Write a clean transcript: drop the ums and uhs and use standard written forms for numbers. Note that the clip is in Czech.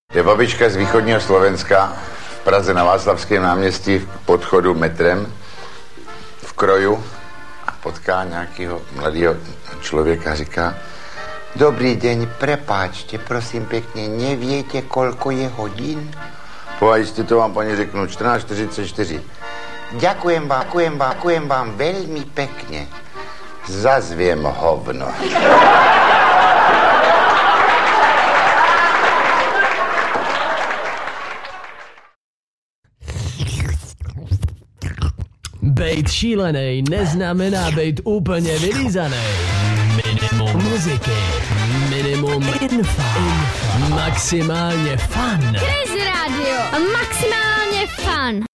Je babička z východního Slovenska v Praze na Václavském náměstí v podchodu metrem v kroju a potká nějakého mladého člověka a říká: Dobrý deň, prepáčte, prosím pěkně, neviete, koľko je hodin? Povajte, to vám, paní, řeknu, 14:44. Ďakujem vám veľmi pekne. Zas viem hovno. Bejt šílenej neznamená bejt úplně vylízanej. Minimum muziky, minimum infa, maximálně fun. Crazy Radio, maximálně fun.